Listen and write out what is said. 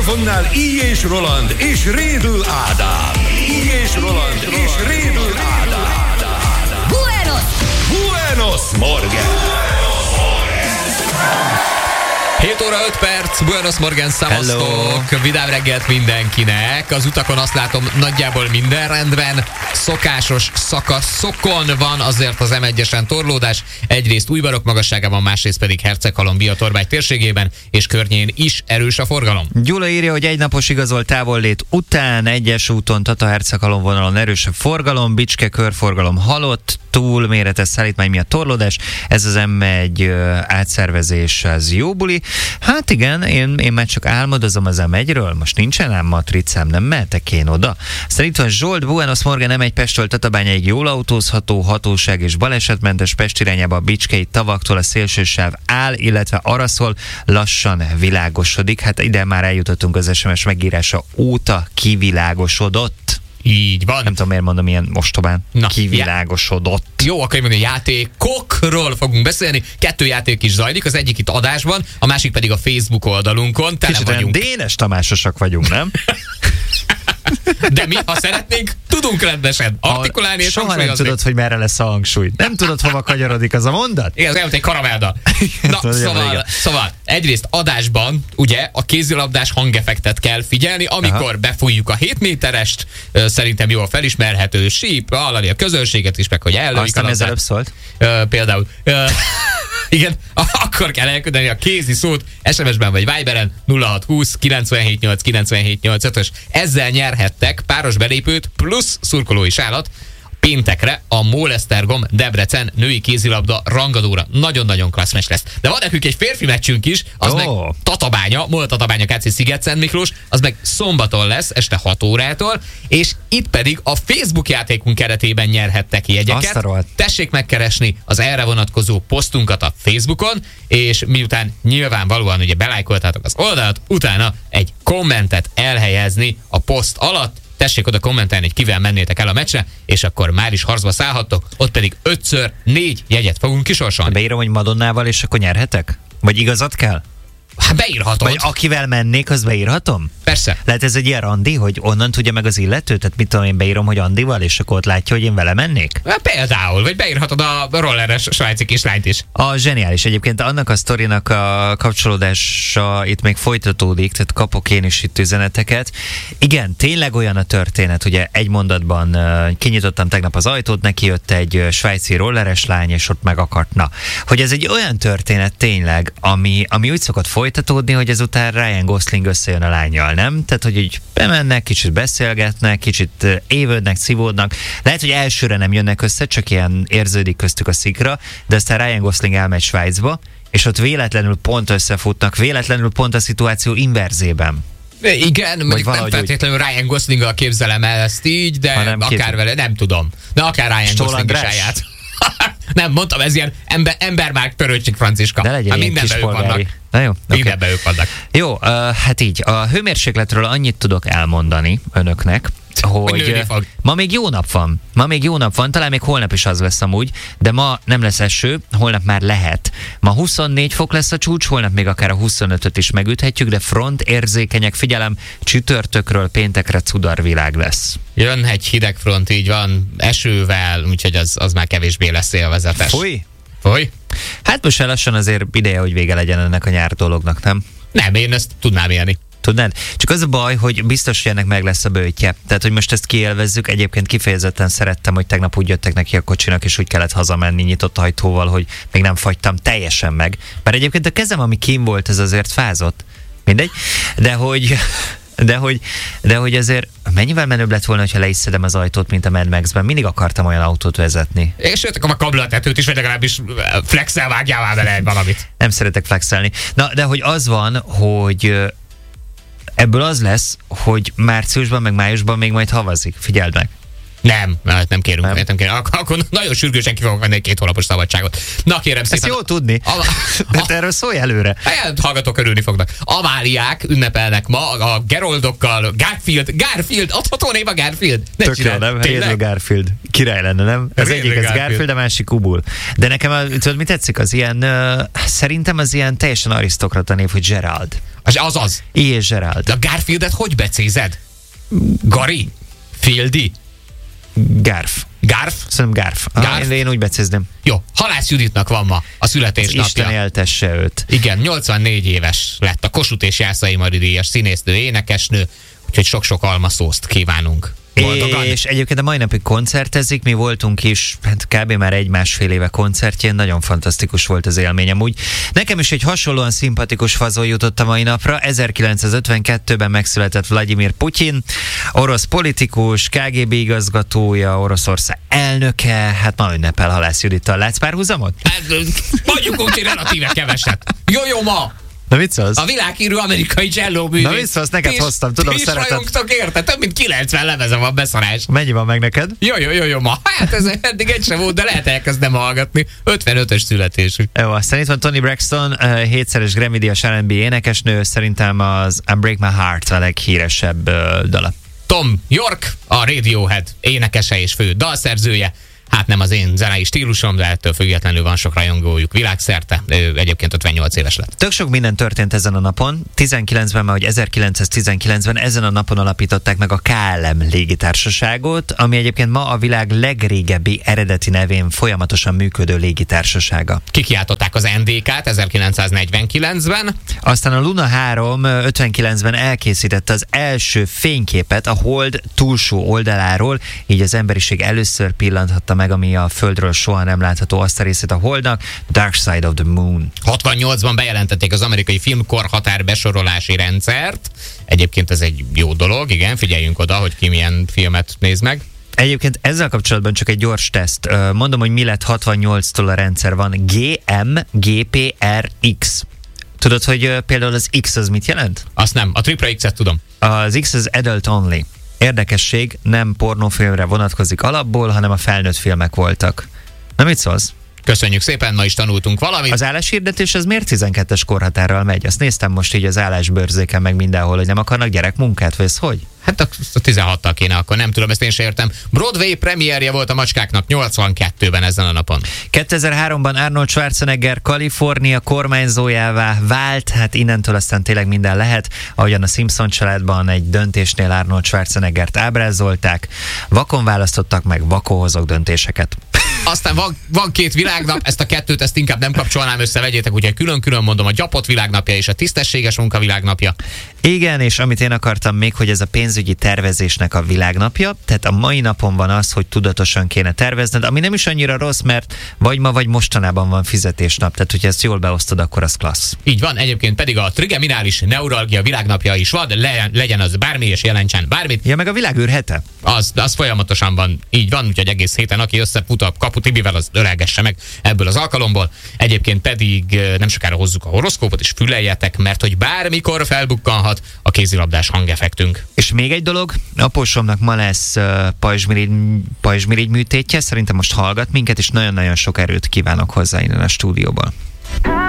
mikrofonnál Így és Roland és Rédl Ádám. Így és Roland és Rédl Ádám. Buenos Morgen! 7 óra 5 perc, Buenos Morgen, szavaztok, vidám reggelt mindenkinek. Az utakon azt látom, nagyjából minden rendben. Szokásos szakaszokon van azért az M1-esen torlódás. Egyrészt Újbarok magasságában, másrészt pedig Herceghalom-Bia-Tormágy térségében és környén is erős a forgalom. Gyula írja, hogy egy napos igazolt távollét után egyes úton Tata-Herceghalom vonalon erősebb forgalom, Bicske körforgalom halott, túl méretes szállítmány miatt torlódás. Ez az M1 átszervezés, az jó buli. Hát igen, én már csak álmodozom az M1-ről, most nincsen ám matricám, nem mehetek én oda. Aztán itt van Zsolt, Buenos Morgen, M1 Pesttől Tatabányáig jól autózható, hatóság és balesetmentes, Pest irányába a Bicskei tavaktól a szélsősáv áll, illetve araszol, lassan világosodik. Hát ide már eljutottunk az SMS megírása óta kivilágosodott. Így van. Nem tudom, miért mondom ilyen ostobán. Kivilágosodott. Jó, akkor mondani, játékokról fogunk beszélni. 2 játék is zajlik, az egyik itt adásban, a másik pedig a Facebook oldalunkon. Tele vagyunk. Dénes Tamásosak vagyunk, nem? De mi, ha szeretnénk, tudunk rendesen artikulálni és soha nem tudod, hogy merre lesz a hangsúly. Nem tudod, hova kanyarodik az a mondat? Igen, az elmúlt egy karamelda. Na, szóval egyrészt adásban ugye a kézilabdás hangeffektet kell figyelni, amikor befújjuk a 7 méterest, szerintem jól felismerhető síp, hallani a közönséget is, meg hogy ellövik a labdát. Előbb szólt. Például. Igen, akkor kell elküldeni a kézi szót SMS-ben vagy Viberen 0620 978 978 Ezzel nyerhettek páros belépőt plusz szurkolói sálat péntekre a Molesztergom Debrecen női kézilabda rangadóra. Nagyon-nagyon klassz meccs lesz. De van nekünk egy férfi meccsünk is, az meg Tatabánya, MOL Tatabánya KC Sziget-Szent Miklós, az meg szombaton lesz, este 6 órától, és itt pedig a Facebook játékunk keretében nyerhettek jegyeket. Tessék megkeresni az erre vonatkozó posztunkat a Facebookon, és miután nyilvánvalóan ugye belájkoltátok az oldalt, utána egy kommentet elhelyezni a poszt alatt. Tessék oda kommentelni, hogy kivel mennétek el a meccsre, és akkor már is harcba szállhattok, ott pedig 5x4 jegyet fogunk kisorsolni. Beírom, hogy Madonnával, és akkor nyerhetek? Vagy igazat kell? Hát beírhatod. Vagy akivel mennék, az beírhatom? Persze. Lehet ez egy ilyen randi, hogy onnan tudja meg az illető? Tehát mit tudom, én beírom, hogy Andival, és akkor ott látja, hogy én vele mennék? Hát például, vagy beírhatod a rolleres svájci kislányt is. A zseniális. Egyébként annak a sztorinak a kapcsolódása itt még folytatódik, tehát kapok én is itt üzeneteket. Igen, tényleg olyan a történet, ugye egy mondatban kinyitottam tegnap az ajtót, neki jött egy svájci rolleres lány, és ott meg akart. Na, hogy ez egy olyan történet tényleg, ami úgy szokott folytatódni, hogy ezután Ryan Gosling összejön a lánnyal, nem? Tehát, hogy így bemennek, kicsit beszélgetnek, kicsit évődnek, szívódnak. Lehet, hogy elsőre nem jönnek össze, csak ilyen érződik köztük a szikra, de aztán Ryan Gosling elmegy Svájcba, és ott véletlenül pont összefutnak, véletlenül pont a szituáció inverzében. Igen, mondjuk nem feltétlenül Ryan Goslinggal képzelem el ezt így, de akár vele, nem tudom. De akár Ryan Gosling is saját. Nem, mondtam, ez ilyen embermárk Törőcsik Franciska. De legyen ilyen kis polgári. Na jó, mindenben ők vannak. Jó, hát így, a hőmérsékletről annyit tudok elmondani önöknek, hogy ma még jó nap van. Ma még jó nap van, talán még holnap is az lesz amúgy, de ma nem lesz eső, holnap már lehet. Ma 24 fok lesz a csúcs, holnap még akár a 25-öt is megüthetjük, de front érzékenyek, figyelem, csütörtökről péntekre cudarvilág lesz. Jön egy hideg front, így van, esővel, úgyhogy az már kevésbé lesz élvezetes. Foly? Hát most lassan azért ideje, hogy vége legyen ennek a nyár dolognak, nem? Nem, én ezt tudnám élni. Tudnád? Csak az a baj, hogy biztos, hogy ennek meg lesz a bőtje. Tehát, hogy most ezt kiélvezzük, egyébként kifejezetten szerettem, hogy tegnap úgy jöttek neki a kocsinak, és úgy kellett hazamenni nyitott ajtóval, hogy még nem fagytam teljesen meg. Mert egyébként a kezem, ami kín volt, ez azért fázott. Mindegy. De hogy azért mennyivel menőbb lett volna, hogyha le is szedem az ajtót, mint a Mad Max-ben. Mindig akartam olyan autót vezetni. És jöttek a kablatetőt is, vagy legalábbis flexel vágjál már vele valamit. Nem szeretek flexelni. Na, de hogy az van, hogy ebből az lesz, hogy márciusban, meg májusban még majd havazik. Figyeld meg. Nem kérünk. Akkor nagyon sürgősen ki fogok venni egy 2 hónapos szabadságot. Na kérem szépen. Ezt jó tudni. De erről szólj előre. Hallgatók örülni fognak. Amáliák ünnepelnek ma a Geroldokkal. Garfield, adható név a Garfield. Tök jó, nem? Helyező Garfield. Király lenne, nem? Az egyik az Garfield, a másik Ubul. De nekem, tudod, mi tetszik? Az ilyen, szerintem az ilyen teljesen arisztokrata név, hogy Gerald. Azaz. I. Gerald. De a Garfieldet hogy becézed? Gari? Fieldi? Garf. Szerintem Garf. Én úgy becézném. Jó, Halász Juditnak van ma a születésnapja. Isten éltesse őt. Igen, 84 éves lett a Kossuth és Jászai Mari díjas színésznő, énekesnő, úgyhogy sok-sok almaszószt kívánunk. Boldogan. És egyébként a mai napig koncertezik, mi voltunk is, hát kb. Már 1-1,5 éve koncertjén, nagyon fantasztikus volt az élményem úgy. Nekem is egy hasonlóan szimpatikus fazon jutott a mai napra, 1952-ben megszületett Vladimir Putyin, orosz politikus, KGB igazgatója, Oroszország elnöke, hát ma ünnepel Halász Judittal. Látsz párhuzamot? Mondjuk úgy, hogy relatíve keveset. Jó ma! Na mit szólsz? A világhírű amerikai csellóművész. Na mit szólsz, neked hoztam, tudom, szeretem. Ti is rajongtok érte, több mint 90 lemezem van, beszarás. Mennyi van meg neked? Jó, ma. Hát ez eddig egy sem volt, de lehet elkezdem hallgatni. 55-ös születésű. Jó, aztán itt van Toni Braxton, 7-szeres Grammy-díjas R&B énekesnő, szerintem az Unbreak My Heart a leghíresebb dala. Tom York, a Radiohead énekese és fő dalszerzője. Hát nem az én zenei stílusom, de ettől függetlenül van sok rajongójuk világszerte. Ő egyébként 58 éves lett. Tök sok minden történt ezen a napon. 19-ben, már hogy 1919-ben ezen a napon alapították meg a KLM légitársaságot, ami egyébként ma a világ legrégebbi eredeti nevén folyamatosan működő légitársasága. Kikiáltották az NDK-t 1949-ben. Aztán a Luna 3 59-ben elkészítette az első fényképet a Hold túlsó oldaláról, így az emberiség először pillanthatta meg, ami a Földről soha nem látható, azt a részét a Holdnak, Dark Side of the Moon. 68-ban bejelentették az amerikai filmkorhatár besorolási rendszert. Egyébként ez egy jó dolog, igen, figyeljünk oda, hogy ki milyen filmet néz meg. Egyébként ezzel kapcsolatban csak egy gyors teszt. Mondom, hogy mi lett 68-tól a rendszer. Van GMGPRX. Tudod, hogy például az X az mit jelent? Azt nem, a tripla X-et tudom. Az X az adult only. Érdekesség, nem pornófilmre vonatkozik alapból, hanem a felnőtt filmek voltak. Na mit szólsz? Köszönjük szépen, ma is tanultunk valamit. Az álláshirdetés az miért 12-es korhatárral megy? Azt néztem most így az állásbőrzéken meg mindenhol, hogy nem akarnak gyerekmunkát, vagy ez hogy? Hát a 16-tal kéne, akkor nem tudom, ezt én sem értem. Broadway premierje volt a Macskáknak 82-ben ezen a napon. 2003-ban Arnold Schwarzenegger Kalifornia kormányzójává vált, hát innentől aztán tényleg minden lehet, ahogyan a Simpson családban egy döntésnél Arnold Schwarzeneggert ábrázolták, vakon választottak meg vakon hozok döntéseket. Aztán van 2 világnap, ezt a 2-t ezt inkább nem kapcsolnám össze, vegyétek, úgyhogy külön-külön mondom, a gyapott világnapja és a tisztességes munka világnapja. Igen, és amit én akartam még, hogy ez a pénzügyi tervezésnek a világnapja, tehát a mai napon van az, hogy tudatosan kéne tervezned, ami nem is annyira rossz, mert vagy ma, vagy mostanában van fizetésnap, tehát hogyha ezt jól beosztod, akkor az klassz. Így van, egyébként pedig a trigeminális neuralgia világnapja is van, legyen az bármi és jelentsen bármit. Ja, meg a világűr hete. Az folyamatosan van, így van, úgyhogy egész héten, aki összefut a Kapu Tibivel, az ölelgesse meg ebből az alkalomból. Egyébként pedig nem sokára hozzuk a horoszkópot, és füleljetek, mert hogy bármikor felbukkanhat a kézilabdás hangeffektünk. És még egy dolog, apósomnak ma lesz pajzsmirigy műtétje, szerintem most hallgat minket, és nagyon-nagyon sok erőt kívánok hozzá innen a stúdióból.